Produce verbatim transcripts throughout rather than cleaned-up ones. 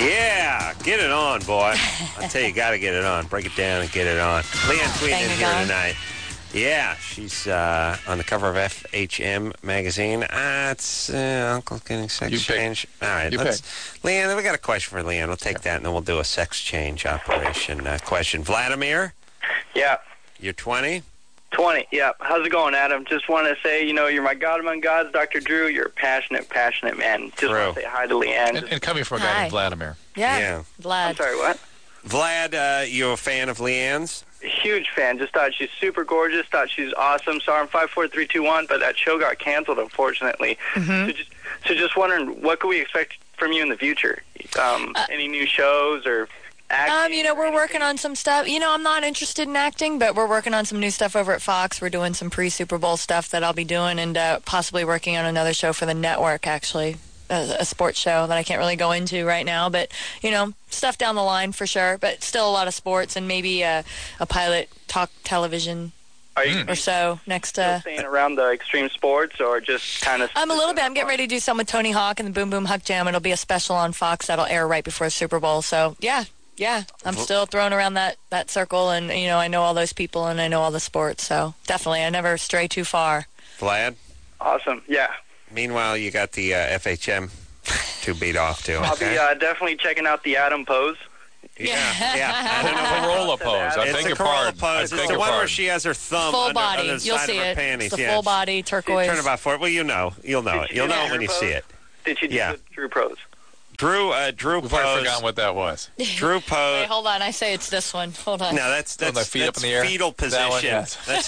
Yeah, get it on, boy. I tell you, got to get it on. Break it down and get it on. Leanne Tweeden in here tonight. Yeah, she's uh, on the cover of F H M magazine. Uh, it's uh, Uncle's getting sex You change. All right, you let's. Leanne, we got a question for Leanne. We'll take that and then we'll do a sex change operation uh, question. Vladimir? Yeah. You're twenty? twenty, yeah. How's it going, Adam? Just want to say, you know, you're my God among gods, Doctor Drew. You're a passionate, passionate man. Just want to say hi to Leanne. And, and coming from a guy Hi. named Vladimir. Yeah, Yeah. Vlad. I'm sorry, what? Vlad, uh, you a fan of Leanne's? Huge fan. Just thought she's super gorgeous. Thought she's awesome. Saw her in five four three two one, but that show got canceled, unfortunately. Mm-hmm. So, just, so just wondering, what could we expect from you in the future? Um, Uh, any new shows or acting? Um, you know, we're working on some stuff. You know, I'm not interested in acting, but we're working on some new stuff over at Fox. We're doing some pre-Super Bowl stuff that I'll be doing, and uh, possibly working on another show for the network, actually. A, a sports show that I can't really go into right now, but, you know, stuff down the line for sure, but still a lot of sports and maybe a, a pilot talk television Are you or so next. still Uh, staying around the extreme sports or just kind of... I'm a little bit. I'm getting ready to do some with Tony Hawk and the Boom Boom Huck Jam. It'll be a special on Fox that'll air right before the Super Bowl. So, yeah, yeah, I'm still thrown around that, that circle, and, you know, I know all those people and I know all the sports, so definitely I never stray too far. Vlad? Awesome, yeah. Meanwhile, you got the uh, F H M to beat off to. I'll Okay? be uh, definitely checking out the Adam pose. Yeah, yeah. I don't know. Corolla pose. I It's beg a your Corolla pardon. pose. I It's beg the your one where pardon. she has her thumb Full under, body. under the You'll side see of her it. panties. It's the yeah. full body turquoise. Turn about for it. Well, you know. You'll know it. Did you You'll do know the it when you Drew see pose? it. Did you do Yeah. the Drew pose? Drew, uh, Drew We've already pose. forgotten what that was. Drew pose. Wait, hold on. I say it's this one. Hold on. No, that's Throwing that's, their feet up that's in the air? fetal That position. one, yes. That's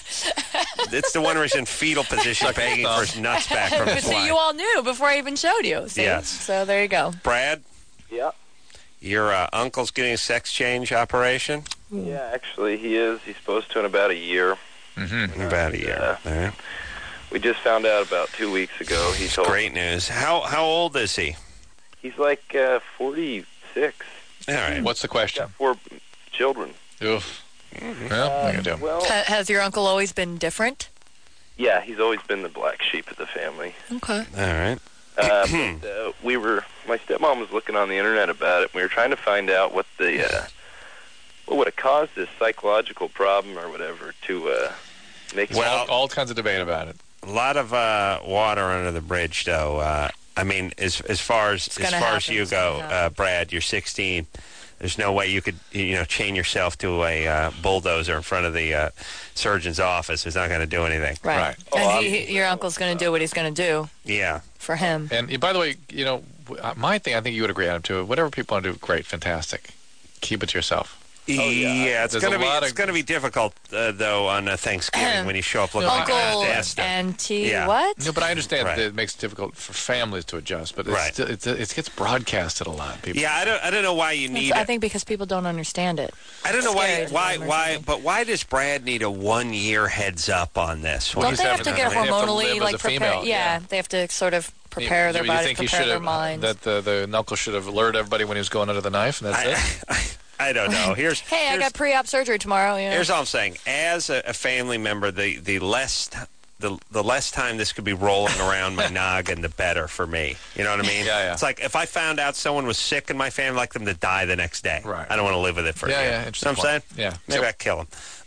no. It's the one where he's in fetal position, begging for his nuts back from his See, wife. you all knew before I even showed you. See? Yes. So there you go. Brad, Yeah. your uh, uncle's getting a sex change operation Yeah, actually, he is. He's supposed to in about a year. Mm-hmm. in about a year. All right. We just found out about two weeks ago. He told Great news. How how old is he? he's like uh, forty-six. All right. What's the question? Got four children. Oof. Well, what are you gonna do? Well, Ha- has your uncle always been different? yeah, he's always been the black sheep of the family. Okay. All right. Uh, but, uh, we were, my stepmom was looking on the internet about it. We were trying to find out what the, uh, what would have caused this psychological problem or whatever to uh, make. Well, all, all kinds of debate about it. A lot of uh, water under the bridge, though. Uh, I mean, as as far as It's as gonna far as happen. you It's gonna go, happen. uh, Brad, you're sixteen. There's no way you could, you know, chain yourself to a uh, bulldozer in front of the uh, surgeon's office. It's not going to do anything. Right. Right. And he, he- your uncle's going to do what he's going to do Yeah. for him. And uh, by the way, you know, w- uh, my thing, I think you would agree, Adam, too. Whatever people want to do, great, fantastic. Keep it to yourself. yeah. It's There's going a to be lot it's of- going to be difficult uh, though on uh, Thanksgiving when you show up looking like Uncle a bastard. Auntie, Yeah. what? No, but I understand Right. that it makes it difficult for families to adjust, but it's Right. still, it's, it gets broadcasted a lot. People. Yeah, I don't I don't know why you It's- need. I it. think because people don't understand it. I don't know why scared why of them or why something. but why does Brad need a one year heads up on this? What Don't is they that have to for get them? They have to hormonally, live as like a prepare? female, yeah, yeah. they have to sort of prepare You- their you bodies, think he prepare should their have, minds. that the, the uncle should have alerted everybody when he was going under the knife, and that's I, it? I, I don't know. Here's hey, I here's, got pre-op surgery tomorrow. You know? here's all I'm saying. As a, a family member, the the less t- the the less time this could be rolling around my noggin, the better for me. You know what I mean? Yeah, yeah. It's like if I found out someone was sick in my family, I'd like them to die the next day. Right. I don't want to live with it for Yeah, a year. yeah, You know interesting what I'm saying? point. Yeah. Maybe So- I'd kill him.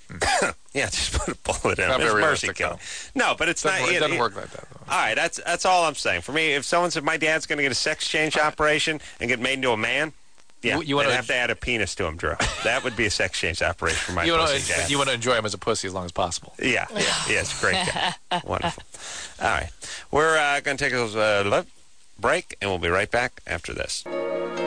Yeah, just put a bullet in him. Not It's very mercy realistic, killing. No, but it's Doesn't not. work, it it- doesn't it- work like that, though. All right, that's that's all I'm saying. For me, if someone said my dad's going to get a sex change operation and get made into a man, yeah, You- you you would wanna- have to add a penis to him, Drew. That would be a sex change operation for my You want pussy dad. to you want to enjoy him as a pussy as long as possible. Yeah, yeah, yeah, it's a great guy. Wonderful. All right, we're uh, going to take a uh, le- break, and we'll be right back after this. Well,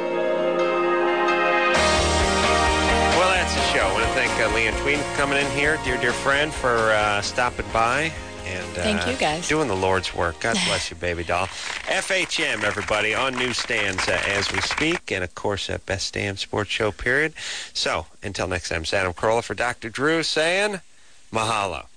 that's the show. I want to thank uh, Leanne Tweeden for coming in here, dear, dear friend, for uh, stopping by. And, uh, Thank you, guys. Doing the Lord's work. God bless you, baby doll. F H M, everybody, on newsstands uh, as we speak. And, of course, uh, best damn sports show, period. So, until next time, it's Adam Carolla for Doctor Drew saying mahalo.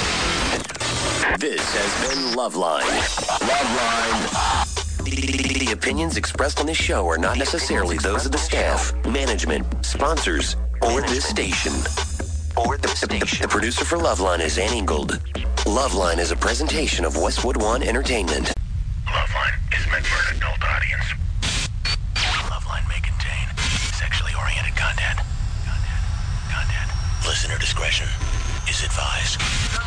This has been Loveline. Loveline. The, the opinions expressed on this show are not necessarily those of the staff, management, sponsors, or this station. Or the station. The producer for Loveline is Ann Ingold. Loveline is a presentation of Westwood One Entertainment. Loveline is meant for an adult audience. Loveline Listener discretion is advised.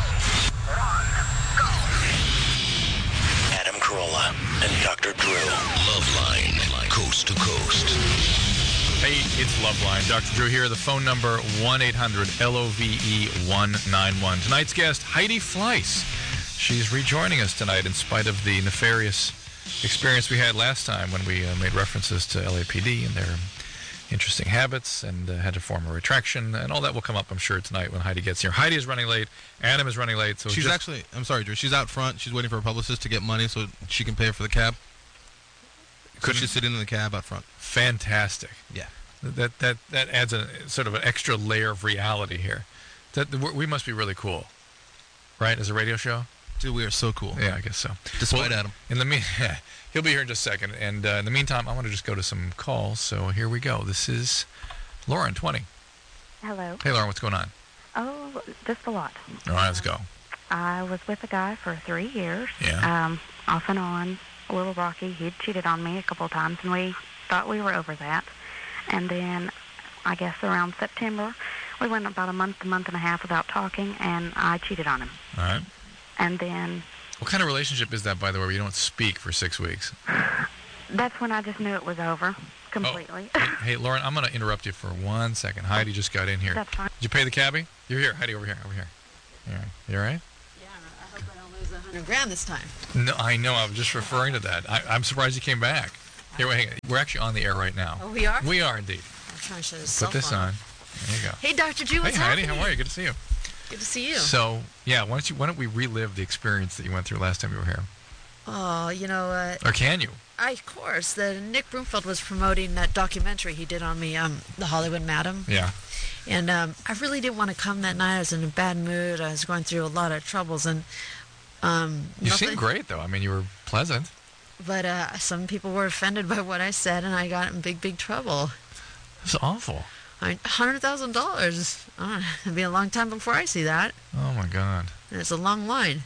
Adam Carolla and Doctor Drew. Loveline, coast to coast. Hey, it's Loveline. Doctor Drew here. The phone number, one eight hundred L O V E one nine one. Tonight's guest, Heidi Fleiss. She's rejoining us tonight in spite of the nefarious experience we had last time when we uh, made references to L A P D and their interesting habits and uh, had to form a retraction. And all that will come up, I'm sure, tonight when Heidi gets here. Heidi is running late. Adam is running late. So she's just... actually, I'm sorry, Drew. She's out front. She's waiting for her publicist to get money so she can pay for the cab. So she's sitting in the cab out front. Fantastic. Yeah. That that that adds a sort of an extra layer of reality here. That we must be really cool, right? As a radio show. Dude, we are so cool. Yeah, I guess so. Despite well, Adam. In the mean, he'll be here in just a second. And uh, in the meantime, I want to just go to some calls. So here we go. This is Lauren, twenty. Hello. Hey, Lauren, what's going on? Oh, just a lot. All right, let's go. I was with a guy for three years. Yeah. Um, off and on, a little rocky. He'd cheated on me a couple of times, and we thought we were over that. And then, I guess around September, we went about a month, a month and a half without talking, and I cheated on him. All right. And then... What kind of relationship is that, by the way, where you don't speak for six weeks? That's when I just knew it was over completely. Oh. Hey, hey, Lauren, I'm going to interrupt you for one second. Heidi just got in here. That's fine. Did you pay the cabbie? You're here. Heidi, over here, over here. All right. You all right? Yeah, I hope I don't lose a hundred grand this time. No, I know. I was just referring to that. I, I'm surprised you came back. Here, wait, hang on. We're actually on the air right now. Oh, we are? We are indeed. I'm trying to show this Put this on. There you go. Hey, Doctor Drew, what's Hey, Heidi, happening? how are you? Good to see you. Good to see you. So, yeah, why don't you? Why don't we relive the experience that you went through last time you were here? Oh, you know, uh, Or can you? I, of course. The Nick Broomfield was promoting that documentary he did on me, um, The Hollywood Madam. Yeah. And um, I really didn't want to come that night. I was in a bad mood. I was going through a lot of troubles, and um, you nothing, seemed great, though. I mean, you were pleasant. But uh, some people were offended by what I said, and I got in big, big trouble. It's awful. I mean, one hundred thousand dollars. Oh, it'll be a long time before I see that. Oh, my God. And it's a long line.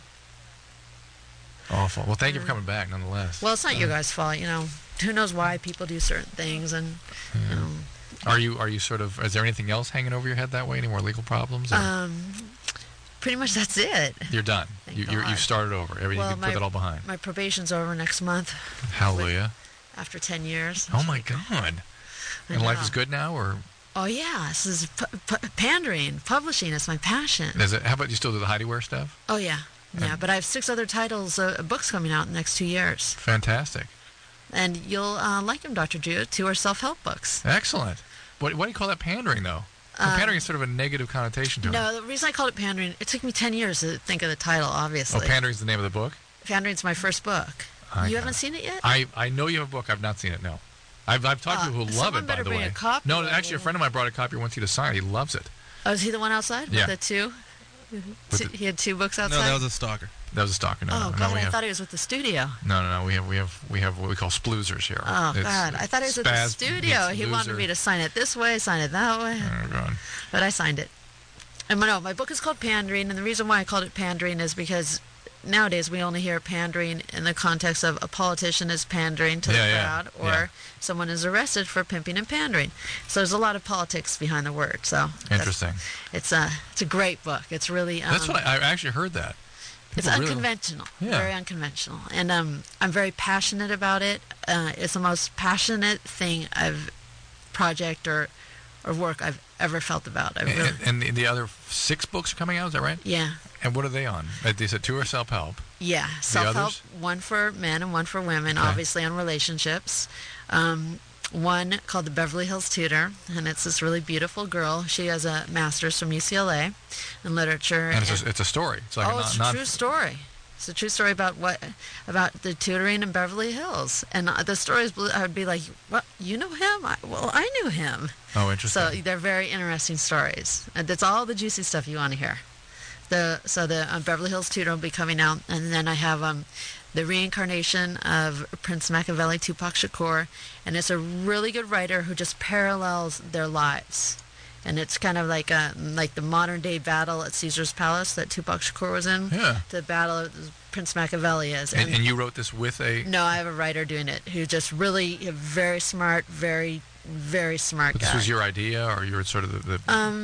Awful. Well, thank you for coming back, nonetheless. Well, it's not uh, your guys' fault, you know. Who knows why people do certain things, and yeah. you know. Are you are you sort of? Is there anything else hanging over your head that way? Any more legal problems? Or? Um, pretty much that's it. You're done. Thank You you you started over. Everything well, you can my, put that all behind. My probation's over next month. Hallelujah. With, after ten years. Oh my God. I And life know. is good now, or? Oh yeah, this is pu- pu- pandering, publishing. It's my passion. Is it? How about you still do the Heidi Wear stuff? Oh yeah, yeah. And- But I have six other titles, uh, books coming out in the next two years, Fantastic. and you'll uh, like them, Doctor Drew. Two are self-help books. Excellent. What what do you call that pandering, though? Well, Um, pandering is sort of a negative connotation to it. No, the reason I called it pandering, it took me ten years to think of the title. Oh, Obviously, pandering is the name of the book? Pandering's my first book. I you got haven't it. seen it yet? I, I know you have a book. I've not seen it, no. I've, I've talked to Uh, people who love someone it, by better the bring way. a copy No, of actually, a it. friend of mine brought a copy. Wants you to sign it. He loves it. Oh, is he the one outside Yeah. with the two? With Two- the- he had two books outside. No, that was a stalker. That was a stalker. No, oh no, no, God, we I have, thought he was with the studio. no, no, no. We have, we have, we have what we call sploozers here. Oh It's- God, I thought he was at the spaz studio. meets He wanted loser. me to sign it this way, sign it that way, Oh God. but I signed it. And no, my book is called Pandering, and the reason why I called it Pandering is because nowadays we only hear pandering in the context of a politician is pandering to Yeah, the yeah, crowd, or yeah. someone is arrested for pimping and pandering. So there's a lot of politics behind the word. So that's- Interesting. It's a it's a great book. It's really um, That's what I, I actually heard that. It's People really- unconventional, Yeah. very unconventional, and um, I'm very passionate about it. Uh, it's the most passionate thing I've project or or work I've ever felt about. I And, really, and the, the other six books are coming out. Is that right? yeah, And what are they on? Uh, They said two are self-help. yeah. Self-help, others? one for men and one for women, Okay. obviously on relationships. Um, one called the Beverly Hills Tutor, and it's this really beautiful girl. She has a master's from U C L A in literature. And it's a, it's a story. It's like oh, a it's non, a true story. It's a true story about what about the tutoring in Beverly Hills, and uh, the stories. I would be like, "What? You know him? I, well, I knew him." Oh, interesting. So they're very interesting stories. And that's all the juicy stuff you want to hear. The so the um, Beverly Hills Tutor will be coming out, and then I have um, the reincarnation of Prince Machiavelli, Tupac Shakur, and it's a really good writer who just parallels their lives. And it's kind of like a, like the modern day battle at Caesar's Palace that Tupac Shakur was in. Yeah. The battle that Prince Machiavelli is. and, and you wrote this with a... No, I have a writer doing it who just really very smart, very very smart But guy. this was your idea, or you were sort of the... the Um,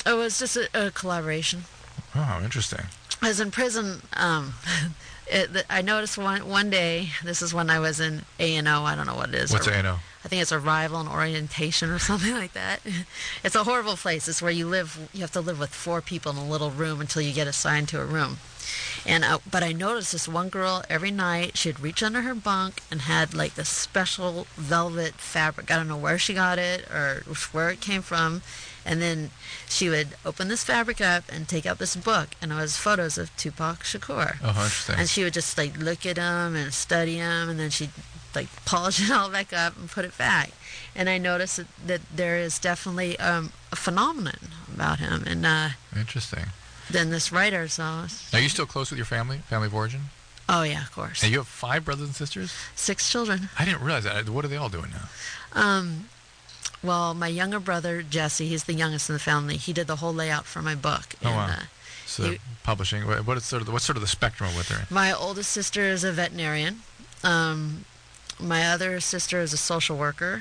It was just a, a collaboration. Oh, interesting. I was in prison. Um, it, the, I noticed one one day. This is when I was in A and O. I don't know what it is. What's or, A and O? I think it's arrival and orientation or something like that. It's a horrible place. It's where you live. You have to live with four people in a little room until you get assigned to a room. And uh, but I noticed this one girl every night. She'd reach under her bunk and had like this special velvet fabric. I don't know where she got it or where it came from. And then she would open this fabric up and take out this book, and it was photos of Tupac Shakur. Oh, interesting. And she would just like look at them and study them, and then she'd like polish it all back up and put it back. And I noticed that, that there is definitely um, a phenomenon about him. And uh, interesting. Then this writer saw us. Are you still close with your family, family of origin? Oh yeah, of course. And you have five brothers and sisters? Six children. I didn't realize that. What are they all doing now? Um. Well, my younger brother, Jesse, he's the youngest in the family. He did the whole layout for my book. Oh, and, wow. Uh, so he, publishing, what, what is sort of the, what's sort of the spectrum of what they're in? My oldest sister is a veterinarian. Um, my other sister is a social worker.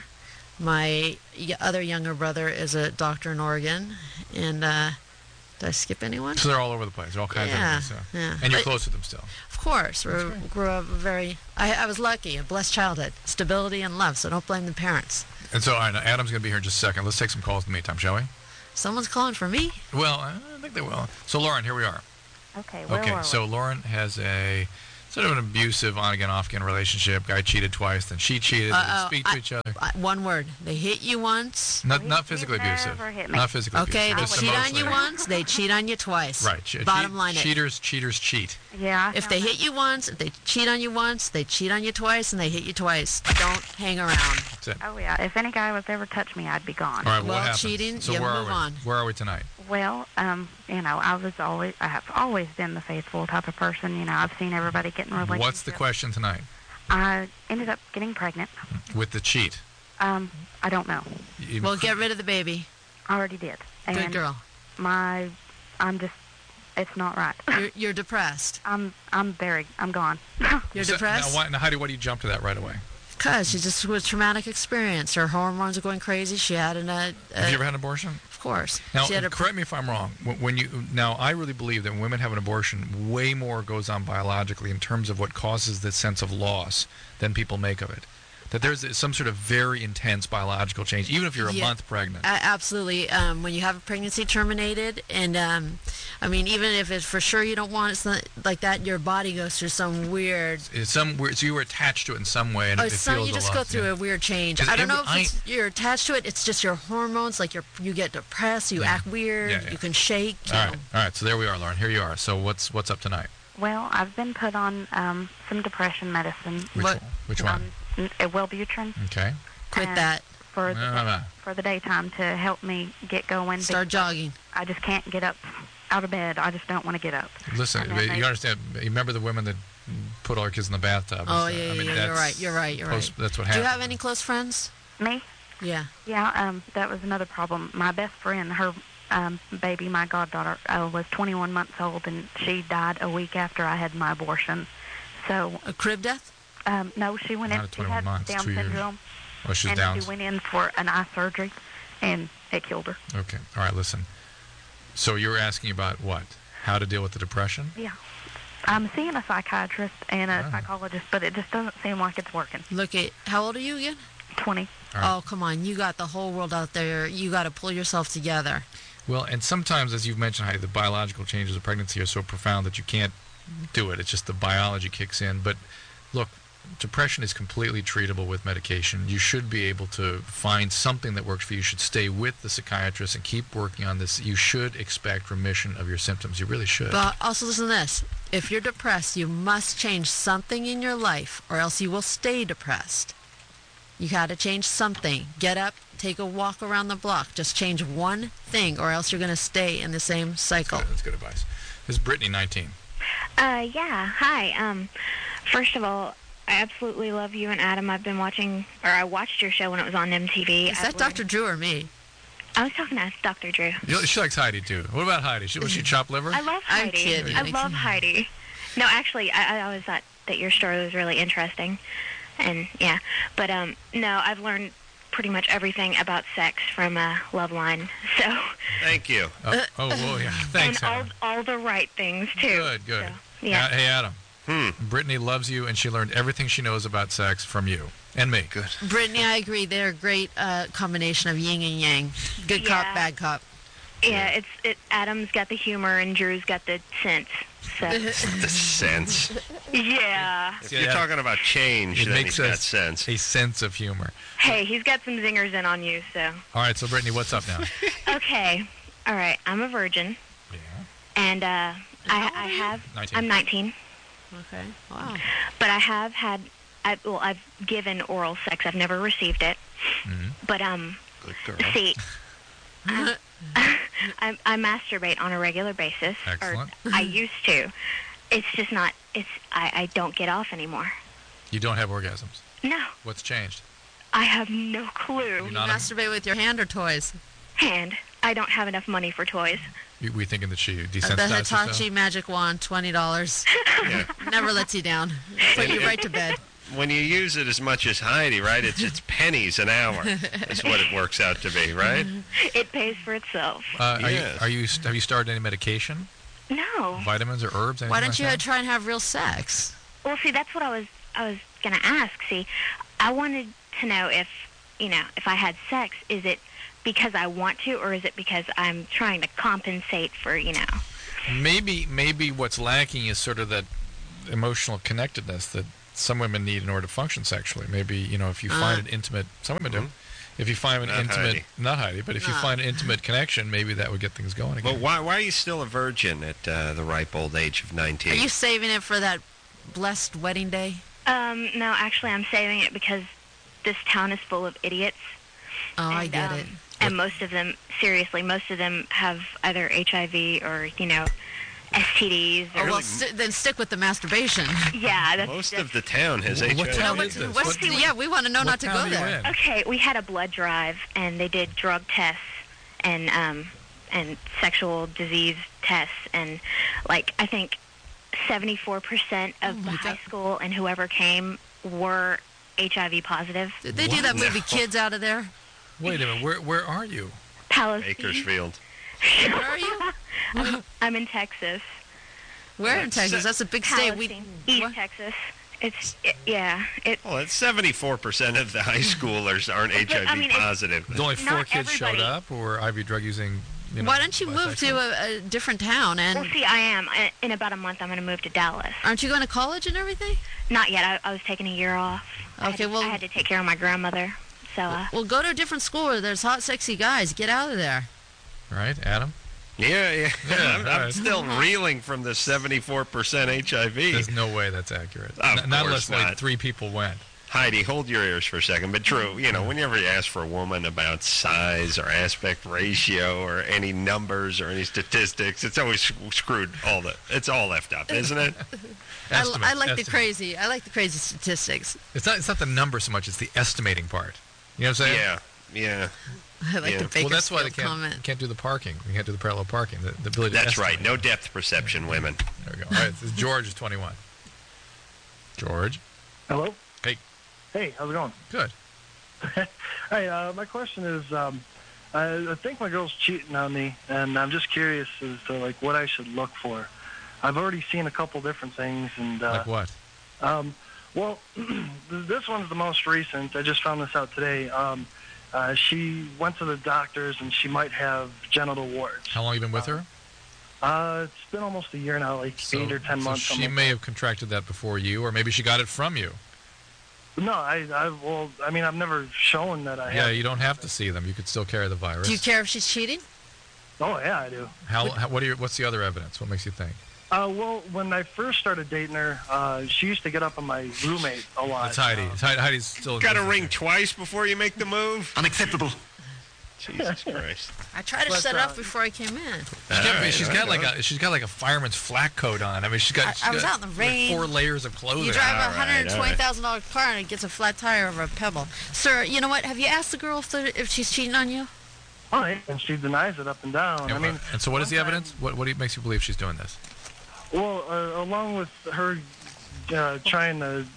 My y- other younger brother is a doctor in Oregon. And uh, did I skip anyone? So they're all over the place. They're all kinds yeah, of things. So. Yeah. And you're but, close with them still? Of course. We grew up very... I, I was lucky, a blessed childhood. Stability and love, so don't blame the parents. And so, all right, now Adam's going to be here in just a second. Let's take some calls in the meantime, shall we? Someone's calling for me? Well, I think they will. So, Lauren, here we are. Okay, where Okay, were so we? Lauren has a sort of an abusive on-again, off-again relationship. Guy cheated twice, then she cheated. They Uh-oh, didn't speak to I- each other. Uh, one word. They hit you once. Not, He- not he physically never abusive. hit me. Not physically Okay, abusive. they just cheat on emotionally. you once, they cheat on you twice. Right. che- Bottom cheat- line it. Cheaters, cheaters cheat. Yeah. I If they found hit you once, if they cheat on you once, they cheat on you twice, and they hit you twice. Don't hang around. That's it. that- Oh yeah. If any guy was ever touch me, I'd be gone. All right, Well, what happens? cheating, so you where move are we? on. Where are we tonight? Well, um, you know, I was always, I have always been the faithful type of person. You know, I've seen everybody get in relationships. What's the question tonight? I ended up getting pregnant. With the cheat. Um, I don't know. You- Well, get rid of the baby. I already did. And Good girl. My, I'm just, it's not right. You're, you're depressed. I'm, I'm very, I'm gone. You're So- depressed? Now, why, now, Heidi, why do you jump to that right away? Because she just was a traumatic experience. Her hormones are going crazy. She had an, uh, Have uh, you ever had an abortion? of course. Now, she had a, correct me if I'm wrong. When when you now, I really believe that when women have an abortion, way more goes on biologically in terms of what causes the sense of loss than people make of it. That there's some sort of very intense biological change, even if you're a Yeah. month pregnant. A- absolutely. Um, when you have a pregnancy terminated, and um, I mean, even if it's for sure you don't want it something like that, your body goes through some weird. It's some weird, so you were attached to it in some way, and Or it, it some, feels you a just lot, go through yeah. a weird change. 'Cause I don't know every- if it's, you're attached to it. It's just your hormones. Like you're, you get depressed. You Yeah. act weird. Yeah, yeah. You can shake. You All know. right, all right. So there we are, Lauren. Here you are. So what's what's up tonight? Well, I've been put on um, some depression medicine. Which What- one? Which one? Um, n- uh, Wellbutrin. Okay. Quit and that. For the, No, no, no. for the daytime to help me get going. Start because jogging. I just can't get up out of bed. I just don't want to get up. Listen, And then you they- understand? You remember the women that put all their kids in the bathtub? Oh and yeah, stuff? I yeah, mean, yeah. You're that's right. You're right. You're post- right. That's what Do happened. you have any close friends? Me? Yeah. Yeah, um, that was another problem. My best friend, her um, baby, my goddaughter, uh, was twenty-one months old, and she died a week after I had my abortion. So, A crib death? um, no, she went Not in. at She twenty-one had months, Down two years. syndrome, Oh, she's and down. she went in for an eye surgery, and it killed her. Okay. All right. Listen. So you were asking about what? How to deal with the depression? Yeah. I'm seeing a psychiatrist and a Ah. psychologist, but it just doesn't seem like it's working. Look at how old are you again? twenty. All right. Oh come on, you got the whole world out there. You got to pull yourself together. Well, and sometimes, as you've mentioned, Heidi, the biological changes of pregnancy are so profound that you can't do it. It's just the biology kicks in. But look, depression is completely treatable with medication. You should be able to find something that works for you. You should stay with the psychiatrist and keep working on this. You should expect remission of your symptoms. You really should. But also listen to this. If you're depressed, you must change something in your life or else you will stay depressed. You got to change something. Get up, take a walk around the block. Just change one thing or else you're going to stay in the same cycle. That's good advice. This is Brittany, nineteen. Uh, yeah. Hi. Um, first of all, I absolutely love you and Adam. I've been watching, or I watched your show when it was on M T V. Is that Doctor Drew or me? I was talking to Doctor Drew. You know, she likes Heidi, too. What about Heidi? She, was she chopped liver? I love I'm Heidi. kidding. I love Heidi. No, actually, I, I always thought that your story was really interesting, and yeah. But um, no, I've learned pretty much everything about sex from uh, Loveline. So. Thank you. Oh, oh well, yeah. Thanks, and all, Adam. all the right things, too. Good, good. So, yeah. Uh, hey, Adam. Hmm. Brittany loves you, and she learned everything she knows about sex from you and me. Good. Brittany, I agree. They're a great uh, combination of yin and yang. Good Yeah. cop, bad cop. Yeah, it's it. Adam's got the humor, and Drew's got the sense. So. The sense. Yeah. If you're talking about change, It then makes he's got us sense. a sense of humor. Hey, he's got some zingers in on you, so. All right, so Brittany, what's up now? Okay. All right. I'm a virgin. Yeah. And uh, I, I have. nineteen. I'm nineteen. Okay. Wow. But I have had. I, well, I've given oral sex. I've never received it. Mm-hmm. But um. Good girl. See. I, I, I masturbate on a regular basis. Excellent. Or I used to. It's just not. It's. I, I don't get off anymore. You don't have orgasms. No. What's changed? I have no clue. You're You not a- masturbate with your hand or toys? Hand. I don't have enough money for toys. You, we thinking that she Uh, desensitized the herself? Hitachi magic wand, twenty dollars. Yeah. Never lets you down. Put you right to bed. When you use it as much as Heidi, right? It's it's pennies an hour. Is what it works out to be, right? It pays for itself. Uh, are, Yes. you, are you have you started any medication, No. vitamins or herbs? Why anything don't you like that? try and have real sex? Well, see, that's what I was I was gonna ask. See, I wanted to know if you know if I had sex, is it because I want to, or is it because I'm trying to compensate for you know? Maybe maybe what's lacking is sort of that emotional connectedness that some women need in order to function sexually. Maybe, you know, if you find Uh. an intimate, some women do. If you find an Not intimate, Heidi. not Heidi, but if you No. find an intimate connection, maybe that would get things going again. But why why are you still a virgin at uh, the ripe old age of Are nineteen? you saving it for that blessed wedding day? Um, no, actually, I'm saving it because this town is full of idiots. Oh, I and, get um, it. And most of them, seriously, most of them have either H I V or you know, S T Ds. Or Oh, well, sti then stick with the masturbation. yeah, that's, Most that's of the town has What H I V. town No, is this? what's- What- yeah, we want to know what not to town go are you there. in? Okay, we had a blood drive, and they did drug tests and um, and sexual disease tests, and like I think seventy-four percent of Oh the my high God. school and whoever came were H I V positive. Did they do that movie Kids out of there? Wait a minute, where where are you? Palestine. Bakersfield. Where are you? I'm, I'm in Texas. Where in Texas? That's a big state. We, Palestine. East what? Texas. It's it, yeah. It Well, it's seventy-four percent of the high schoolers aren't H I V I mean, it's- positive. There's only four Not kids showed everybody. up, or I V drug using. You know, Why don't you move to bisexual? a, a different town? And well, see, I am. I, in about a month, I'm going to move to Dallas. aren't you going to college and everything? Not yet. I, I was taking a year off. I had Okay, to- well- I had to take care of my grandmother. So, uh, Well, go to a different school where there's hot, sexy guys. Get out of there. Right, Adam? Yeah, yeah. Yeah, I'm, I'm right. still reeling from the seventy-four percent H I V. There's no way that's accurate. Of N- not course unless like not. three people went. Heidi, hold your ears for a second. But true, you know, whenever you ask for a woman about size or aspect ratio or any numbers or any statistics, it's always sc- screwed. All the, it's all left up, isn't it? I, Estimates, I like the estimates. crazy. I like the crazy statistics. It's not. It's not the number so much. It's the estimating part. You know what I'm saying? Yeah, yeah. I like Yeah. the Bakersfield Well, that's why they can't comment. can't do the parking. We can't do the parallel parking. The, the ability. To That's estimate. right. No depth perception, women. There we go. All right. This is George is twenty-one. George. Hello? Hey. Hey, how's it going? Good. Hey, uh, my question is, um, I, I think my girl's cheating on me, and I'm just curious as to, like, what I should look for. I've already seen a couple different things, and, uh, Like what? um, well, this one's the most recent. I just found this out today. Um, uh, she went to the doctors, and she might have genital warts. How long you been with her? Uh, it's been almost a year now, like So, eight or ten so months. she something may like have contracted that before you, or maybe she got it from you. that. No, I, I, well, I mean, I've never shown that I Yeah, have. you don't have to see them. You could still carry the virus. Do you care if she's cheating? Oh, yeah, I do. How, how? What are your? What's the other evidence? What makes you think? Uh, well, when I first started dating her, uh, she used to get up on my roommate a lot. It's Heidi. It's Heidi. Heidi's still. in Got to business ring here. twice before you make the move. Unacceptable. Jesus Christ. I tried to But, set it uh, up before I came in. She's got, All right, she's all got right. like a she's got like a fireman's flak coat on. I mean, she's got. I- she's I was got, out in the like, rain. four layers of clothing. You drive a All right, hundred and twenty thousand dollar car and it gets a flat tire over a pebble. Sir, you know what? Have you asked the girl if, they're- if she's cheating on you? Oh, yeah, and she denies it up and down. And, I mean, and so, what is the sometimes- evidence? What what do you- makes you believe she's doing this? Well, uh, along with her uh, trying to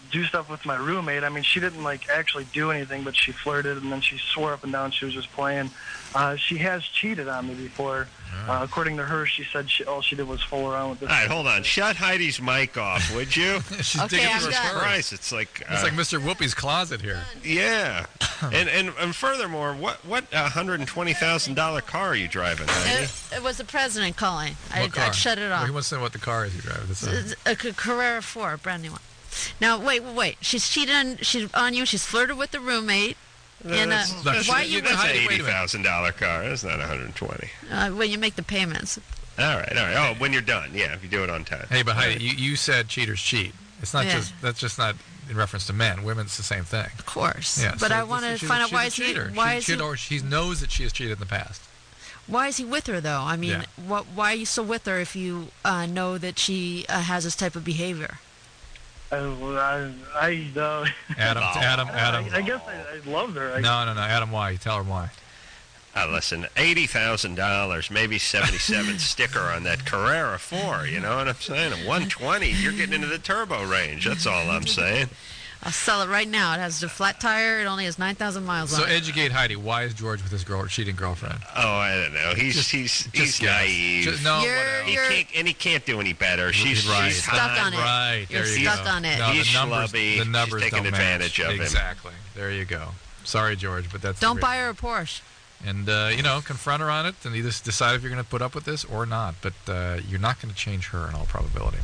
do stuff with my roommate. I mean, she didn't like actually do anything, but she flirted, and then she swore up and down she was just playing. Uh, she has cheated on me before. Uh, according to her, she said she, all she did was fool around with this. All right, hold on. Shut Heidi's mic off, would you? She's Okay, digging I'm through done. her purse. Christ, it's like uh, It's like Mister Whoopi's closet here. yeah. and, and and furthermore, what what one hundred twenty thousand dollar car are you driving, Heidi? It, it was the president calling. I, What car? I'd shut it Well, he off. wants to know what the car is you're driving. That's a- It's a C- Carrera four, a brand new one. Now, wait, wait, wait. She's cheated on, she's on you. She's flirted with the roommate. And, uh, That's, that's, why you that's an Heidi, wait a eighty minute. thousand dollar car. That's not one hundred twenty. uh, when you make the payments? All right, all right. Oh, when you're done, yeah, if you do it on time. Hey, but Heidi, you, you said cheaters cheat. It's not Yeah. just that's just not in reference to men. Women, it's the same thing. Of course. Yeah, but so I this want is- to she's find a- out she's why a is he? cheater. Why she, is she, he? or she knows that she has cheated in the past. Why is he with her though? I mean, Yeah. what? Why are you still with her if you uh, know that she uh, has this type of behavior? I, I, I, uh, Adam, Adam, Adam. I, I guess I, I loved her. I, No, no, no. Adam, why? Tell her why. Uh, listen, eighty thousand dollars, maybe seventy-seven sticker on that Carrera four. You know what I'm saying? At one twenty, you're getting into the turbo range. That's all I'm saying. I'll sell it right now. It has a flat tire. It only has nine thousand miles So on it. educate Heidi. Why is George with his girl cheating girlfriend? Oh, I don't know. He's Just- he's just he's guess. naive. Just- no, You're- whatever. he you're- can't, and he can't do any better. She's right. she's Stuck hot. on it. Right, You're there you stuck go. on it. No, He's the numbers, schlubby. the She's numbers taking don't advantage match. of him. Exactly. There you go. Sorry, George, but that's the Don't real- buy her a Porsche. And uh, you know, confront her on it, and either decide if you're going to put up with this or not. But uh, you're not going to change her in all probability.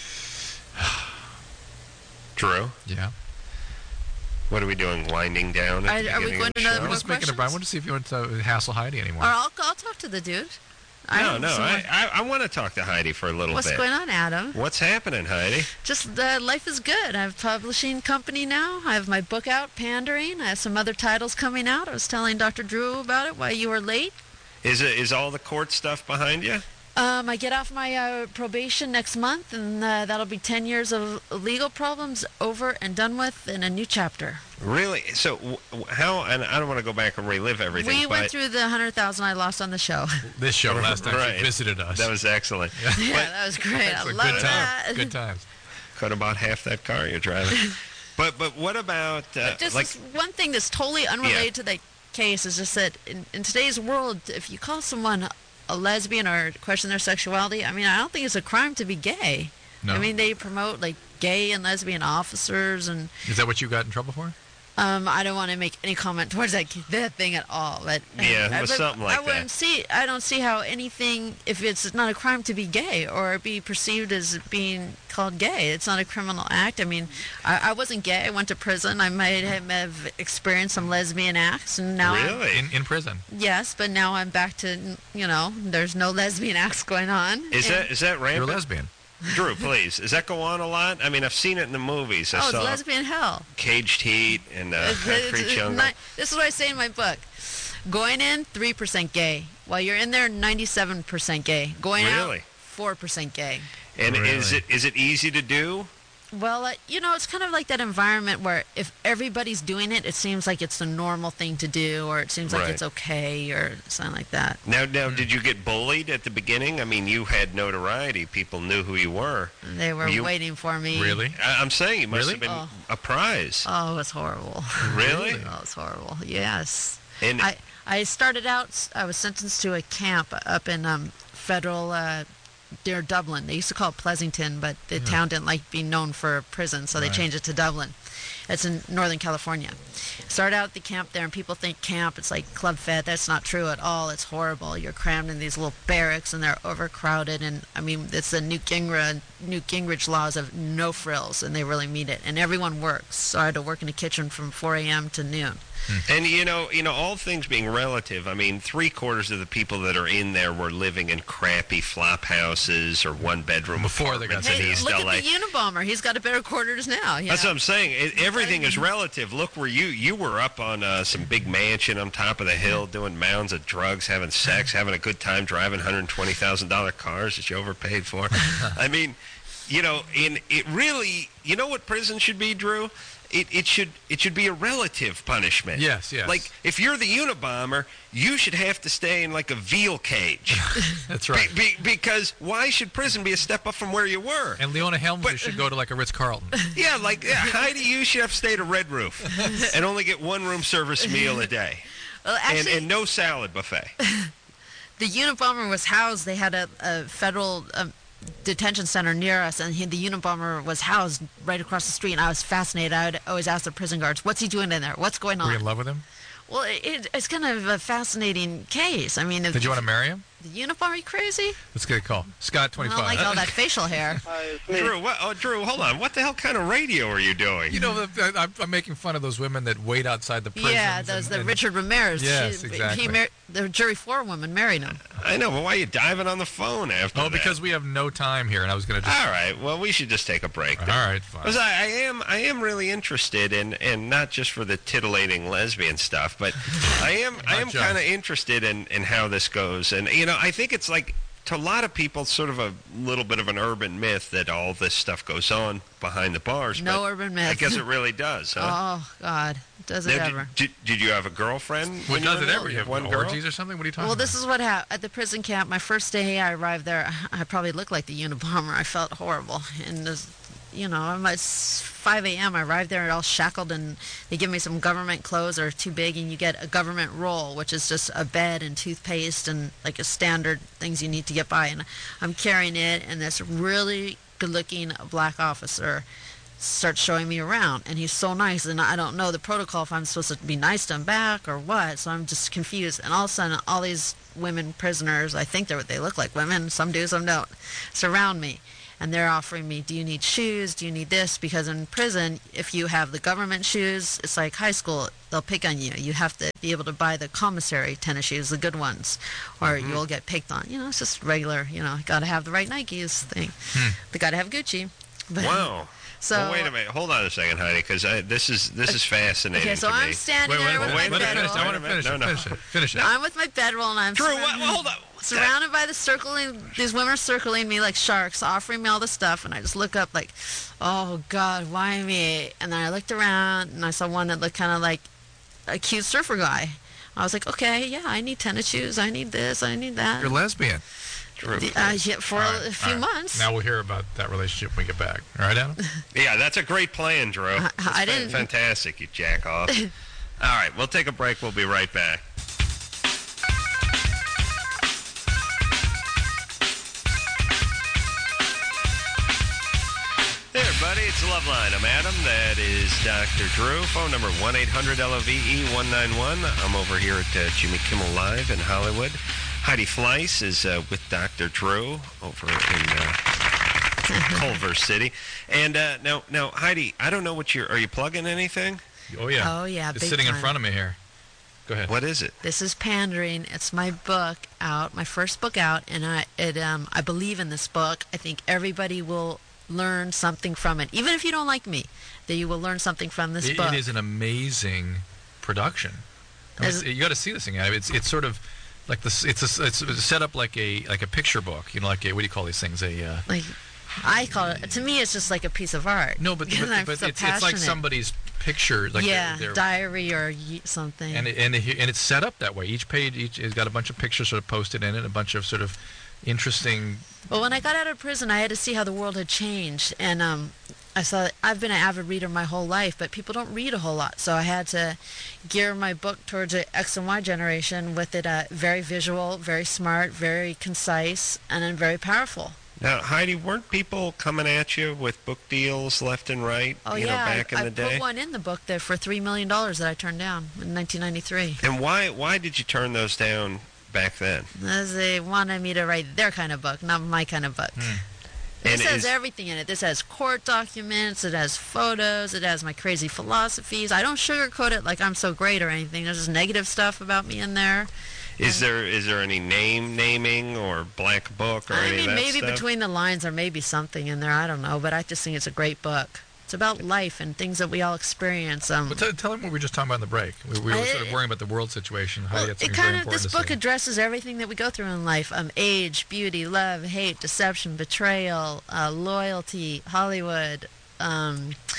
Drew, Yeah. what are we doing? Winding down? At Are- the are we beginning going of the to another show? I'm more just making a. I questions? want to see if you want to hassle Heidi anymore. Or I'll, I'll talk to the dude. I No, have no. some- I I, I want to talk to Heidi for a little What's bit. going on, Adam? What's happening, Heidi? Just uh, life is good. I have a publishing company now. I have my book out, Pandering. I have some other titles coming out. I was telling Doctor Drew about it, why you were late. Is it is all the court stuff behind you? Um, I get off my uh, probation next month, and uh, that'll be ten years of legal problems over and done with in a new chapter. Really? So w- w- how? And I don't want to go back and relive everything. We but went through the one hundred thousand I lost on the show. This show last time Right. she visited us. That was excellent. Yeah, that was great. I That's a love good time. that. Good times. Could have bought half that car you're driving. but but what about uh, Just like? this one thing that's totally unrelated to that case is just that in, in today's world, if you call someone a lesbian or question their sexuality, I mean, I don't think it's a crime to be gay. No. I mean, they promote like gay and lesbian officers, and Is that what you got in trouble for? um, I don't want to make any comment towards that that thing at all. But Yeah, it I, was but something like I wouldn't that. see. I don't see how anything, if it's not a crime to be gay or be perceived as being called gay, it's not a criminal act. I mean, I, I wasn't gay. I went to prison. I might have, have experienced some lesbian acts, and now I'm- Really? In in prison. yes, but now I'm back to, you know, there's no lesbian acts going on. Is And- that is that You're a rampant? lesbian. Drew, please. Does that go on a lot? I mean, I've seen it in the movies. I Oh, it's saw lesbian hell. Caged Heat and uh, It's- it's- Concrete it's Jungle. not- this is what I say in my book. Going in, three percent gay. While you're in there, ninety-seven percent gay. Going Really? out, four percent gay. And is Really? it is it easy to do? Well, uh, you know, it's kind of like that environment where if everybody's doing it, it seems like it's the normal thing to do, or it seems like Right. it's okay, or something like that. Now, now, did you get bullied at the beginning? I mean, you had notoriety. People knew who you were. They were Were you- waiting for me. Really? I, I'm saying you must Really? have been Oh. a prize. Oh, it was horrible. Really? Oh, it was horrible. Yes. And I, I started out, I was sentenced to a camp up in um, federal, uh, near Dublin. They used to call it Pleasanton, but the town didn't like being known for a prison, so they Right. changed it to Dublin. It's in Northern California. Started out at the camp there, and people think camp, it's like Club Fed. That's not true at all. It's horrible. You're crammed in these little barracks, and they're overcrowded. And, I mean, it's the Newt Gingrich, Newt Gingrich laws of no frills, and they really mean it. And everyone works. So I had to work in the kitchen from four a.m. to noon. And you know, you know, all things being relative, I mean, three quarters of the people that are in there were living in crappy flop houses or one bedroom Before they got apartments in Hey, East look L A. at the Unabomber. He's got a better quarters now. you That's know? what I'm saying. It, everything is relative. Look where you you were up on uh, some big mansion on top of the hill, doing mounds of drugs, having sex, having a good time, driving one hundred twenty thousand dollar cars that you overpaid for. I mean, you know, in it really, you know what prison should be, Drew? it, it should it should be a relative punishment. Yes, yes. Like, if you're the Unabomber, you should have to stay in, like, a veal cage. That's right. Be, be, because why should prison be a step up from where you were? And Leona Helmsley should go to, like, a Ritz-Carlton. Yeah, like, yeah, Heidi, you should have to stay at a Red Roof and only get one room service meal a day. Well, actually, and, and no salad buffet. The Unabomber was housed. They had a, a federal um, detention center near us, and he, the Unabomber was housed right across the street. And I was fascinated. I would always ask the prison guards, "What's he doing in there? What's going on?" Were you in love with him? Well, it, it's kind of a fascinating case. I mean, if, Did you want to marry him? The Unabomber, are you crazy? Let's get a call. Scott, I twenty-five. don't like all that facial hair. Drew, what, oh, Drew, hold on. What the hell kind of radio are you doing? You know, the, I, I'm making fun of those women that wait outside the prisons. Yeah, those and, the and, Richard Ramirez. Yes, She- exactly. He mar- the jury forewoman married him. I know, but why are you diving on the phone after Oh, that? because we have no time here, and I was going to just... All right, well, we should just take a break. All then. right, fine. Because I, I am, I am really interested in, and not just for the titillating lesbian stuff, but I am, I am Not just. kind of interested in, in how this goes, and you know, I think it's like to a lot of people, sort of a little bit of an urban myth that all this stuff goes on behind the bars. No but urban myth. I guess it really does, huh? Oh God, does it Now, ever? Did, did, did you have a girlfriend? Well, when you does were it there? ever? You have one girl? orgies or something? What are you talking Well, about? this is what happened at the prison camp. My first day, I arrived there. I probably looked like the Unabomber. I felt horrible, and this, you know, I'm at five a.m. I arrived there all shackled, and they give me some government clothes that are too big, and you get a government roll, which is just a bed and toothpaste and like a standard things you need to get by. And I'm carrying it, and this really good-looking black officer starts showing me around, and he's so nice, and I don't know the protocol if I'm supposed to be nice to him back or what, so I'm just confused. And all of a sudden, all these women prisoners, I think they're what they look like women, some do, some don't, surround me, and they're offering me, do you need shoes, do you need this, because in prison, if you have the government shoes, it's like high school, they'll pick on you. You have to be able to buy the commissary tennis shoes, the good ones, or Mm-hmm. you'll get picked on. You know, it's just regular, you know, got to have the right Nikes thing. They got to have Gucci. But, Wow. So well, wait a minute. Hold on a second, Heidi, because this is this is fascinating Okay, so to I'm me. standing Wait, wait, there wait, with wait, my let it finish. I bedroll. want to finish No, it. no. Finish it. Finish it. I'm with my bedroll, and I'm Drew, what, surrounded, hold on. surrounded by the circling. These women are circling me like sharks, offering me all this stuff, and I just look up like, oh God, why me? And then I looked around, and I saw one that looked kind of like a cute surfer guy. I was like, okay, yeah, I need tennis shoes, I need this, I need that. You're lesbian. Drew. Uh, yeah, for All a, right, a few all right. months. Now we'll hear about that relationship when we get back. All right, Adam? Yeah, that's a great plan, Drew. I, That's I didn't. fantastic, you jack off. All right, we'll take a break. We'll be right back. Hey, everybody, it's Loveline. I'm Adam. That is Doctor Drew. Phone number one eight hundred L O V E one nine one. I'm over here at uh, Jimmy Kimmel Live in Hollywood. Heidi Fleiss is uh, with Doctor Drew over in uh, Culver City. And uh, now, now, Heidi, I don't know what you're... Are you plugging anything? Oh, yeah. Oh, yeah, It's big sitting in time. front of me here. Go ahead. What is it? This is Pandering. It's my book out, my first book out, and I it um I believe in this book. I think everybody will learn something from it, even if you don't like me. That you will learn something from this It, book. it is an amazing production. I mean, As- it's- you got to see this thing. It's it's sort of like this. It's a, it's set up like a like a picture book. You know, like a, what do you call these things? A uh, like I call it. To me, it's just like a piece of art. no, but Because but, I'm but so it's, it's like passionate. somebody's picture. Like yeah, they're, they're, diary or y- something. and it, and it, and it's set up that way. Each page each has got a bunch of pictures sort of posted in it, a bunch of sort of interesting. Well, when I got out of prison, I had to see how the world had changed, and um, I saw I've been an avid reader my whole life, but people don't read a whole lot, so I had to gear my book towards the X and Y generation with it uh, very visual, very smart, very concise, and then very powerful. Now, Heidi, weren't people coming at you with book deals left and right, Oh you yeah, know, back I, in I the day? put one in the book there for three million dollars that I turned down in nineteen ninety-three. And why why did you turn those down back then? As they wanted me to write their kind of book, not my kind of book. Hmm. This And has is- everything in it. This has court documents. It has photos. It has my crazy philosophies. I don't sugarcoat it like I'm so great or anything. There's just negative stuff about me in there. Is there is there any name naming or black book or I any mean, of that maybe stuff? between the lines there may be something in there. I don't know, but I just think it's a great book. It's about life and things that we all experience. Um, Well, tell, tell them what we were just talking about in the break. We, we were I- sort of worrying about the world situation. How Well, you had it something kind very of this important to book say. addresses everything that we go through in life: um, age, beauty, love, hate, deception, betrayal, uh, loyalty, Hollywood, um,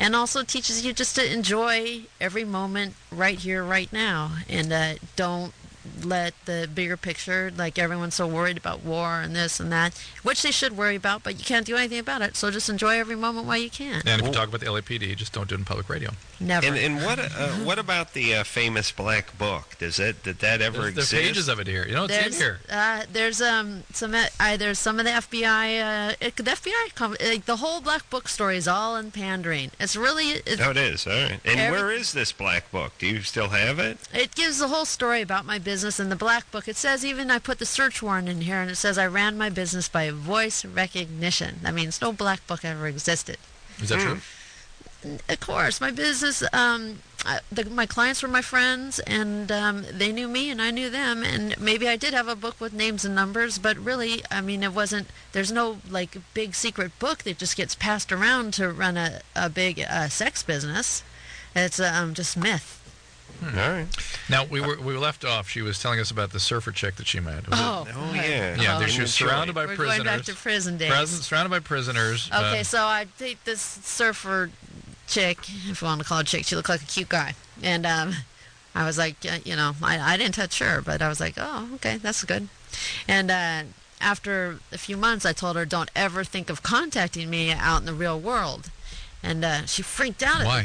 and also teaches you just to enjoy every moment right here, right now, and uh, don't let the bigger picture, like everyone's so worried about war and this and that, which they should worry about, but you can't do anything about it. So just enjoy every moment while you can. And if you talk about the L A P D, just don't do it in public radio. Never. And, and what uh, what about the uh, famous black book? Does it did that ever There's, exist? there's pages of it here. You know, it's there's, in here. Uh, there's um some uh, there's some of the F B I. Uh, it, the F B I com- like, the whole black book story is all in pandering. It's really. It's, oh, it is. All right. And every, where is this black book? Do you still have it? It gives the whole story about my business in the black book. It says even I put the search warrant in here, and it says I ran my business by voice recognition. That means no black book ever existed. Is that Hmm. true? Of course, my business. Um, I, the, my clients were my friends, and um, they knew me, and I knew them. And maybe I did have a book with names and numbers, but really, I mean, it wasn't. There's no like big secret book that just gets passed around to run a a big uh, sex business. It's um, just myth. Hmm. All right. Now we were we were left off. She was telling us about the surfer chick that she met. Was Oh, it? Oh yeah. Yeah, Oh. there she was surrounded by We're prisoners. going back to prison days. Present, surrounded by prisoners. Okay, uh, so I date this surfer chick, if you want to call her chick. She looked like a cute guy. And um, I was like, uh, you know, I, I didn't touch her, but I was like, oh, okay, that's good. And uh, after a few months, I told her, don't ever think of contacting me out in the real world. And uh, she freaked out at why? me.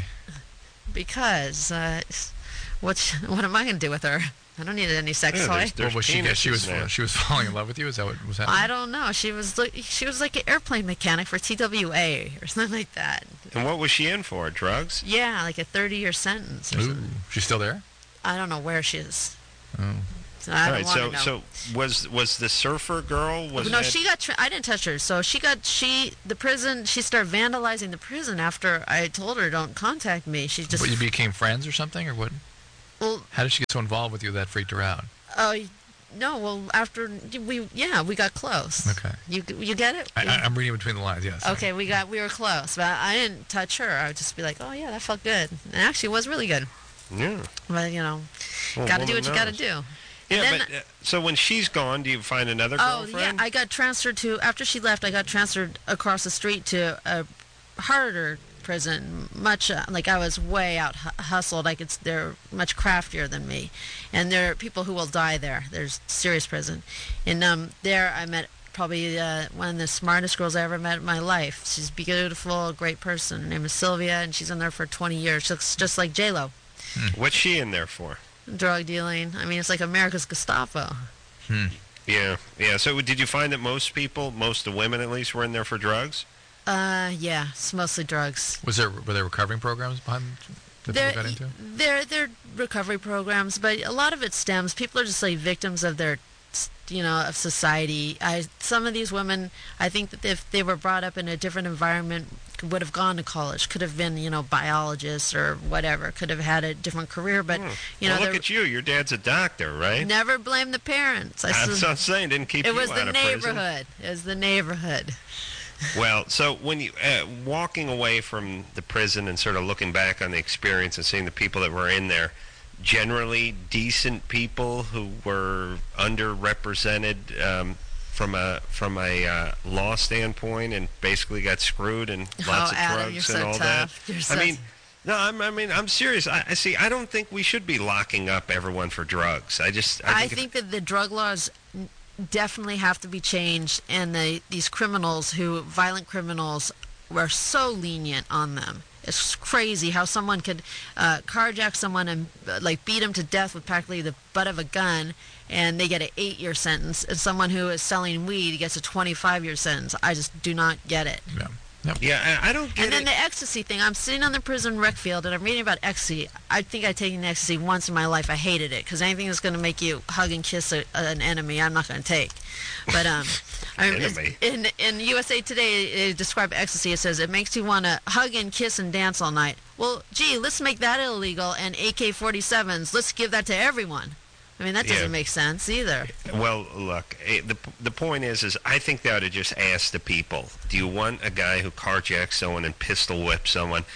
Because uh, what, what am I going to do with her? I don't need any sex Yeah, toy. there's- there's What was she? get- She was penises now. she was falling in love with you. Is that what was happening? I don't know. She was like, she was like an airplane mechanic for T W A or something like that. And what was she in for? Drugs? Yeah, like a thirty-year sentence. Or Ooh, something. she's still there. I don't know where she is. Oh. So I All don't right. want So to know. so was was the surfer girl? Was no, that, she got. Tra- I didn't touch her. So she got. She the prison. She started vandalizing the prison after I told her don't contact me. She just. But you became friends or something, or what? Well, How did she get so involved with you that freaked her out? oh no. Well, after we yeah we got close. Okay. You you get it? I, I- I'm reading between the lines. Yes. Okay, we got we were close, but I didn't touch her. I would just be like, oh yeah, that felt good. And actually, it was really good. Yeah. But you know, Well, got to do woman what you got to knows. do. Yeah, then- but uh, so when she's gone, do you find another Oh yeah, girlfriend? I got transferred to after she left. I got transferred across the street to a harder prison. Much uh, like I was way out hu- hustled. I could. s- They're much craftier than me, and there are people who will die there. There's serious prison, and um, there I met probably uh, one of the smartest girls I ever met in my life. She's beautiful, great person. Her name is Sylvia, and she's in there for twenty years. She looks just like J Lo. What's she in there for? Drug dealing. I mean, it's like America's Gestapo. Hmm. Yeah, yeah. So did you find that most people, most of the women at least, were in there for drugs? Uh, yeah, it's mostly drugs. Was there were there recovering programs behind that There, people got into? there, there are recovery programs, but a lot of it stems. People are just like victims of their, you know, of society. I some of these women, I think that if they were brought up in a different environment, would have gone to college, could have been, you know, biologists or whatever, could have had a different career. But Hmm. you know, well, look they're- at you. Your dad's a doctor, right? never blame the parents. I That's s- what I'm saying. Didn't keep it you was out the of prison. neighborhood. It was the neighborhood. Well, so when you uh, walking away from the prison and sort of looking back on the experience and seeing the people that were in there, generally decent people who were underrepresented um, from a from a uh, law standpoint and basically got screwed and lots Oh, of Adam, drugs you're and so all tough. that. You're so I mean. t- No, I'm, I mean, I'm serious. I, I see. I don't think we should be locking up everyone for drugs. I just, I I think, think that the drug laws n- definitely have to be changed, and the, these criminals who, violent criminals, were so lenient on them. It's crazy how someone could uh, carjack someone and uh, like beat him to death with practically the butt of a gun, and they get an eight-year sentence, and someone who is selling weed gets a twenty-five-year sentence. I just do not get it. Yeah. yeah, I, I don't get And then it. the ecstasy thing. I'm sitting on the prison rec field and I'm reading about ecstasy. I think I've taken ecstasy once in my life. I hated it because anything that's going to make you hug and kiss a, an enemy, I'm not going to take. But um, I mean, Enemy? in in U S A Today, it described ecstasy. It says it makes you want to hug and kiss and dance all night. Well, gee, let's make that illegal. And A K forty-sevens, let's give that to everyone. I mean, that doesn't Yeah. make sense either. Well, look, eh, the the point is, is I think they ought to just ask the people: do you want a guy who carjacks someone and pistol whips someone?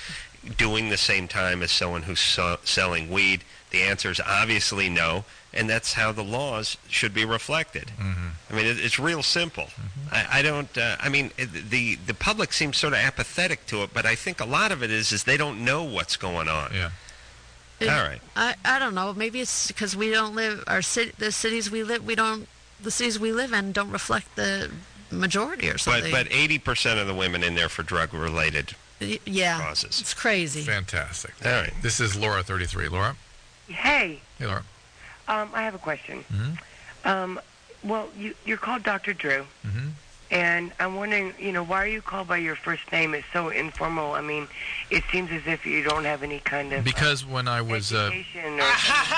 doing the same time as someone who's so- selling weed? The answer is obviously no, and that's how the laws should be reflected. Mm-hmm. I mean, it, it's real simple. Mm-hmm. I, I don't. Uh, I mean, it, the the public seems sort of apathetic to it, but I think a lot of it is is they don't know what's going on. Yeah. It, All right. I, I don't know. Maybe it's because we don't live our city. The cities we live, we don't. The cities we live in don't reflect the majority or something. But but eighty percent of the women in there for drug related Y- yeah, causes. it's crazy. Fantastic. All right. This is Laura, thirty-three. Laura? Hey, Hey, Laura. um, I have a question. Mm-hmm. Um, well, you, you're called Doctor Drew, Mm-hmm. and I'm wondering, you know, why are you called by your first name? It's so informal. I mean, it seems as if you don't have any kind of Because when I was... Uh, education or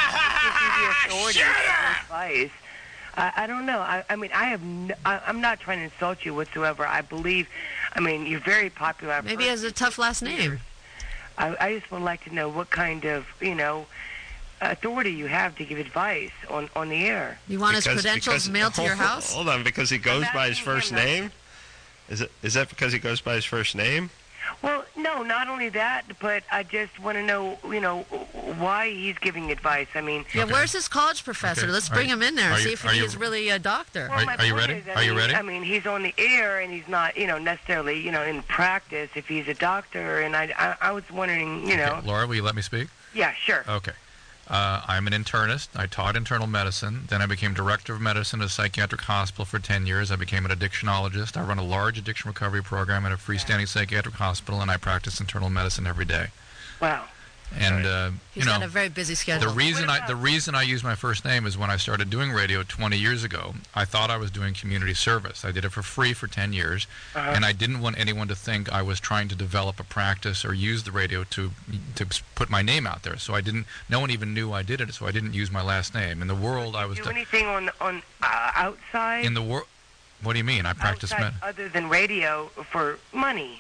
authority or advice. I, I don't know. I, I mean, I have. No, I, I'm not trying to insult you whatsoever. I believe. I mean, you're very popular. Maybe he has a tough last name. I, I just would like to know what kind of, you know, authority you have to give advice on, on the air. You want his Because- credentials because- mailed to your hold- house? Hold on, because he goes I'm by his asking first him, not- name? Is it? Is that because he goes by his first name? Well, no, not only that, but I just want to know, you know, why he's giving advice. I mean, Yeah, where's his college professor? Okay. Let's Are bring you- him in there are and see you- if are you- he's really a doctor. well, Are- my are you point ready? is, I Are you mean- ready? I mean, he's on the air, and he's not, you know, necessarily, you know, in practice if he's a doctor. And I, I, I was wondering, you know. Okay. Laura, will you let me speak? Yeah, sure. Okay. Uh, I'm an internist. I taught internal medicine. Then I became director of medicine at a psychiatric hospital for ten years. I became an addictionologist. I run a large addiction recovery program at a freestanding psychiatric hospital, and I practice internal medicine every day. Wow. And uh, He's you know, got a very busy schedule. the reason What I the reason I use my first name is when I started doing radio twenty years ago. I thought I was doing community service. I did it for free for ten years, Uh-huh. and I didn't want anyone to think I was trying to develop a practice or use the radio to to put my name out there. So I didn't. No one even knew I did it. So I didn't use my last name. In the world, I was Do do- anything on on uh, outside? in the world. What do you mean? I practice outside med- other than radio for money.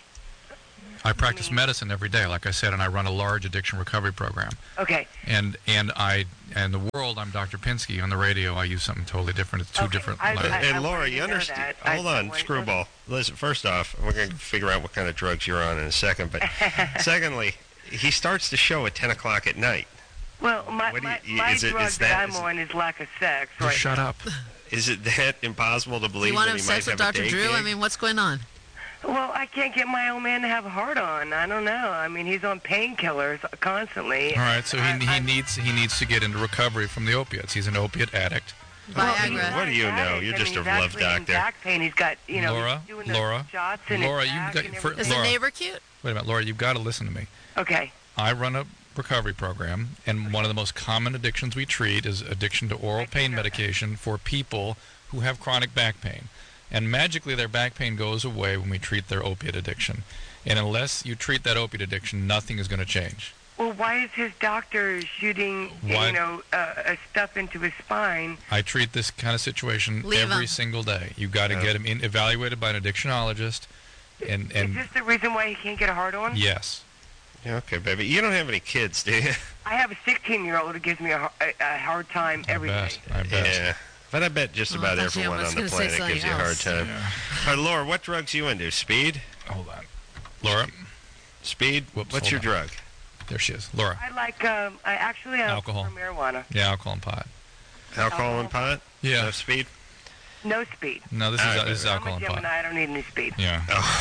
I practice mean- medicine every day, like I said, and I run a large addiction recovery program. Okay. And and I and the world, I'm Doctor Pinsky. On the radio, I use something totally different. It's two Okay, different. I- levels. I- And Laura, wanted you to know understand? that. I- Hold I on, wanted- Screwball. Listen, first off, we're going to figure out what kind of drugs you're on in a second. But secondly, he starts the show at ten o'clock at night. Well, my, What do my, you- my is it- drug is that, that- I'm is- on is lack of sex. Just Right shut now. up. Is it that impossible to believe You want that to he have sex might with have a Doctor day Drew? gig? I mean, what's going on? Well, I can't get my old man to have a heart on. I don't know. I mean, he's on painkillers constantly. All right, so I- he, he I- needs he needs to get into recovery from the opiates. He's an opiate addict. Viagra. What do you know? You're I just mean, a he's love actually in doctor. Back pain. He's got, you know, Laura, he's doing the Laura, shots in Laura, his you've back got- and for- everything. Is the Laura. neighbor cute? Wait a minute, Laura, you've got to listen to me. Okay. I run a recovery program, and one of the most common addictions we treat is addiction to oral pain medication for people who have chronic back pain. And magically, their back pain goes away when we treat their opiate addiction. And unless you treat that opiate addiction, nothing is going to change. Well, why is his doctor shooting, Why- you know, uh, uh, stuff into his spine? I treat this kind of situation Leave every him. single day. You've got to Yeah. get him in, evaluated by an addictionologist. And, Is and this the reason why he can't get a hard on? yes. Yeah, okay, baby. You don't have any kids, do you? I have a sixteen-year-old who gives me a, har- a, a hard time every day. I bet. I bet. Yeah. But I bet just Oh, about I thought you everyone was on the gonna say planet something gives you a hard else. time. Yeah. All right, Laura, what drugs you into? Speed? Hold on. Laura? Speed? Whoops, What's your hold on. drug? There she is. Laura. I like, um, I actually have Alcohol. marijuana. Yeah, alcohol and pot. Alcohol and pot? Yeah. No speed? No speed. No, this All is right, this is baby. I'm alcohol a and Gemini. pot. I don't need any speed. Yeah.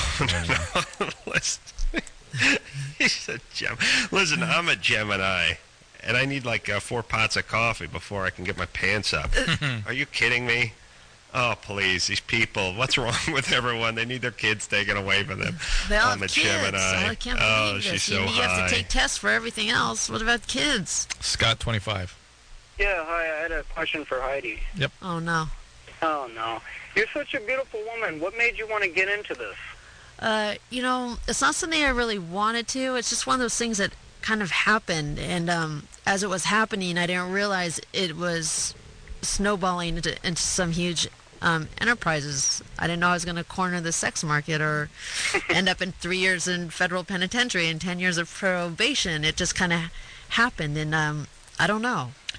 Oh, no. Listen. He's a Gem. Listen, I'm a Gemini, and I need like uh, four pots of coffee before I can get my pants up. Are you kidding me? Oh, please, these people. What's wrong with everyone? They need their kids taken away from them. They all I'm have a kids. Gemini. I can't oh, believe she's this. so you, you high. have to take tests for everything else. What about kids? Scott, twenty-five. Yeah, hi. I had a question for Heidi. Oh, no. Oh, no. You're such a beautiful woman. What made you want to get into this? Uh, you know, it's not something I really wanted to. It's just one of those things that kind of happened. And um, as it was happening, I didn't realize it was snowballing into, into some huge um, enterprises. I didn't know I was going to corner the sex market or end up in three years in federal penitentiary and ten years of probation. It just kind of happened. And um, I don't know.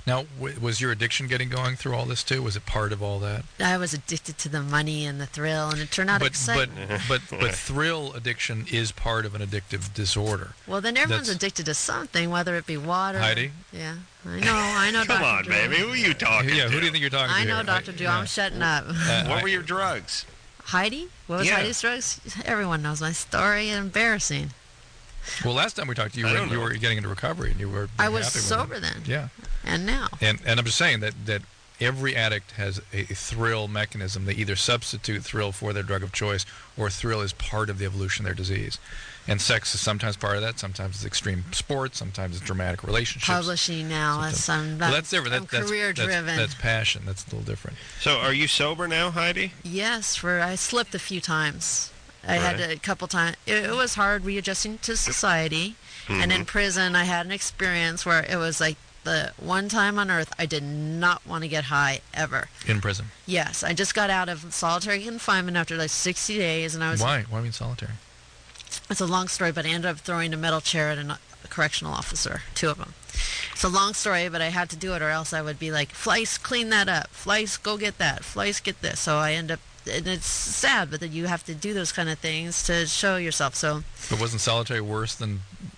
Now, w- was your addiction getting going through all this too? Was it part of all that? I was addicted to the money and the thrill, and it turned out but, exciting. But, but, but thrill addiction is part of an addictive disorder. Well, then everyone's That's, addicted to something, whether it be water. Heidi? Yeah, I know, I know. Come Doctor on, Drew. baby. Who are you talking yeah, to? who do you think you're talking I to know, here? Doctor Drew. I'm shutting up. Uh, what I- were your drugs? Heidi? What was Yeah. Heidi's drugs? Everyone knows my story. Embarrassing. Well, last time we talked to you, I you don't were, you know. were getting into recovery, and you were. I happy was with it. sober then. Yeah. And now. And and I'm just saying that, that every addict has a thrill mechanism. They either substitute thrill for their drug of choice, or thrill is part of the evolution of their disease. And sex is sometimes part of that. Sometimes it's extreme sports. Sometimes it's dramatic relationships. Publishing now. That's, I'm, Well, that's different. I'm That, that's, career that's, driven. That's passion. That's a little different. So, are you sober now, Heidi? Yes, for I slipped a few times. I had Right. a couple times. It, it was hard readjusting to society. And in Mhm. prison, I had an experience where it was like the one time on earth I did not want to get high ever. In prison. Yes, I just got out of solitary confinement after like sixty days, and I was. Why? Why mean solitary? It's a long story, but I ended up throwing a metal chair at a correctional officer, two of them. It's a long story, but I had to do it, or else I would be like, Fleiss, clean that up. Fleiss, go get that. Fleiss, get this. So I end up, and it's sad, but that you have to do those kind of things to show yourself. So. But wasn't solitary worse than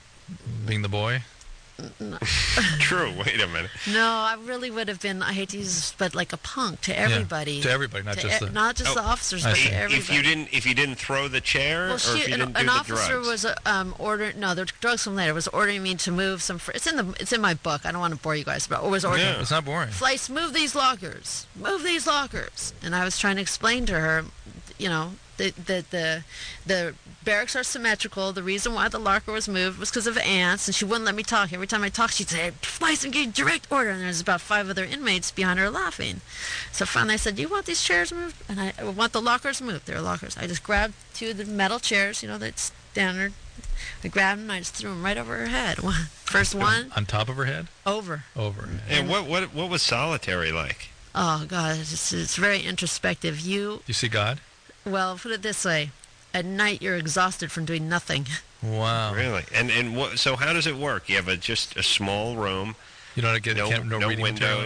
being the boy? No. True. Wait a minute. No, I really would have been, I hate to use this, but like a punk to everybody. to everybody, not To just e- the... not just the officers, but to If, everybody. if you didn't, if you didn't throw the chair, Well, or she, if you an, didn't an do the officer drugs. was uh, um, ordering. No, the drugs from later was ordering me to move some. Fr- it's in the. It's in my book. I don't want to bore you guys, but it was ordering. Yeah, it's not boring. Fleiss, move these lockers. Move these lockers. And I was trying to explain to her, you know, the the the, the barracks are symmetrical. The reason why the locker was moved was because of ants, and she wouldn't let me talk. Every time I talked, she'd say, Fleiss, I'm getting direct order. And there's about five other inmates behind her laughing. So finally I said, do you want these chairs moved? And I, I want the lockers moved. They're lockers. I just grabbed two of the metal chairs, you know, that's standard. I grabbed them and I just threw them right over her head. First one. On top of her head? Over. Over. And what what what was solitary like? Oh, God, it's, it's very introspective. You, You see God? well, put it this way. At night, you're exhausted from doing nothing. Wow. Really? And and what? So how does it work? You have a just a small room. You don't get no, no, no no reading windows. material.